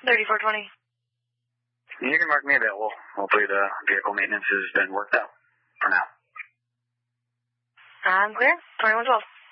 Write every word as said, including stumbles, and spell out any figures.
thirty-four twenty. You can mark me available. Hopefully the vehicle maintenance has been worked out for now. I'm clear. twenty-one twelve.